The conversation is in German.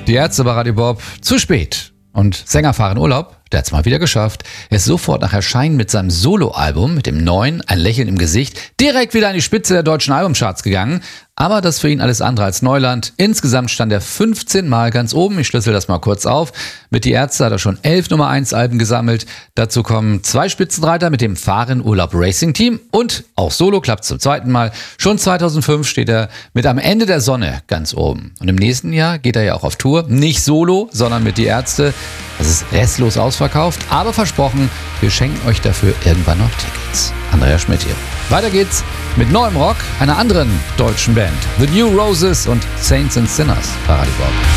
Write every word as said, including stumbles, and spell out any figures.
Die Ärzte bei Radio Bob zu spät. Und Sänger fahren Urlaub, der hat's mal wieder geschafft. Er ist sofort nach Erscheinen mit seinem Soloalbum, mit dem neuen Ein Lächeln im Gesicht, direkt wieder an die Spitze der deutschen Albumcharts gegangen. Aber das für ihn alles andere als Neuland. Insgesamt stand er fünfzehn Mal ganz oben. Ich schlüssel das mal kurz auf. Mit Die Ärzte hat er schon elf Nummer eins Alben gesammelt. Dazu kommen zwei Spitzenreiter mit dem Fahren Urlaub Racing Team. Und auch Solo klappt zum zweiten Mal. Schon zweitausendfünf steht er mit Am Ende der Sonne ganz oben. Und im nächsten Jahr geht er ja auch auf Tour. Nicht solo, sondern mit Die Ärzte. Das ist restlos ausverkauft. Aber versprochen, wir schenken euch dafür irgendwann noch Tickets. Andreas Schmidt hier. Weiter geht's mit neuem Rock einer anderen deutschen Band. The New Roses und Saints and Sinners bei Radio Bob.